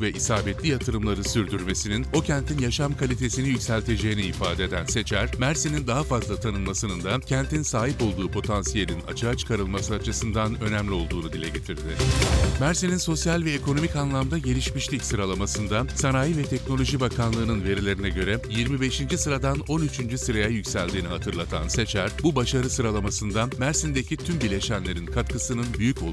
ve isabetli yatırımları sürdürmesinin o kentin yaşam kalitesini yükselteceğini ifade eden Seçer, Mersin'in daha fazla tanınmasının da kentin sahip olduğu potansiyelin açığa çıkarılması açısından önemli olduğunu dile getirdi. Mersin'in sosyal ve ekonomik anlamda gelişmişlik sıralamasında Sanayi ve Teknoloji Bakanlığı'nın verilerine göre 25. sıradan 13. sıraya yükseldiğini hatırlatan Seçer, bu başarı sıralamasında Mersin'deki tüm bileşenlerin katkısının büyük olduğunu